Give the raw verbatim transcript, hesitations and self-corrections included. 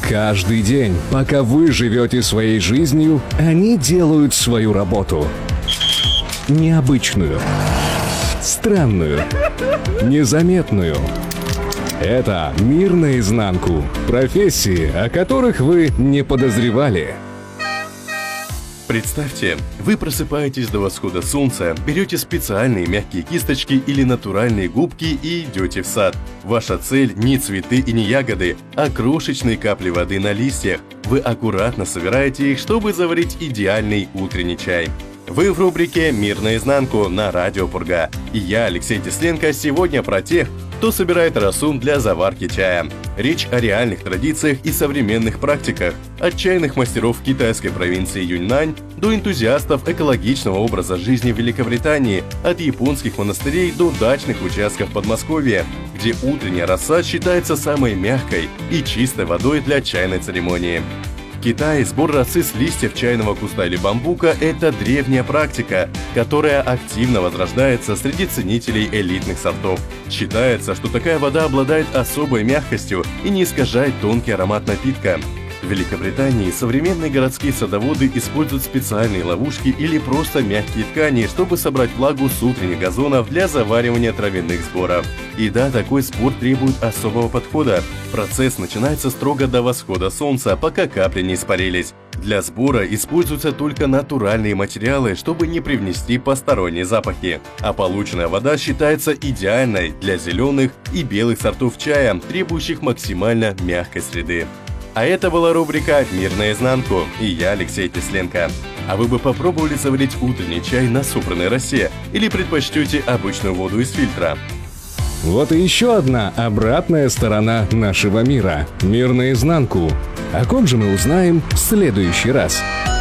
Каждый день, пока вы живете своей жизнью, они делают свою работу. Необычную, странную, незаметную. Это «Мир наизнанку». Профессии, о которых вы не подозревали. Представьте, вы просыпаетесь до восхода солнца, берете специальные мягкие кисточки или натуральные губки и идете в сад. Ваша цель не цветы и не ягоды, а крошечные капли воды на листьях. Вы аккуратно собираете их, чтобы заварить идеальный утренний чай. Вы в рубрике «Мир наизнанку» на Радио Пурга. И я, Алексей Тесленко, сегодня про тех, кто собирает росу для заварки чая. Речь о реальных традициях и современных практиках, от чайных мастеров китайской провинции Юньнань до энтузиастов экологичного образа жизни в Великобритании, от японских монастырей до дачных участков Подмосковья, где утренняя роса считается самой мягкой и чистой водой для чайной церемонии. В Китае сбор росы с листьев чайного куста или бамбука – это древняя практика, которая активно возрождается среди ценителей элитных сортов. Считается, что такая вода обладает особой мягкостью и не искажает тонкий аромат напитка. В Великобритании современные городские садоводы используют специальные ловушки или просто мягкие ткани, чтобы собрать влагу с утренних газонов для заваривания травяных сборов. И да, такой сбор требует особого подхода. Процесс начинается строго до восхода солнца, пока капли не испарились. Для сбора используются только натуральные материалы, чтобы не привнести посторонние запахи. А полученная вода считается идеальной для зеленых и белых сортов чая, требующих максимально мягкой среды. А это была рубрика «Мир наизнанку» и я, Алексей Тесленко. А вы бы попробовали заварить утренний чай на собранной росе или предпочтете обычную воду из фильтра? Вот и еще одна обратная сторона нашего мира. Мир наизнанку. О ком же мы узнаем в следующий раз.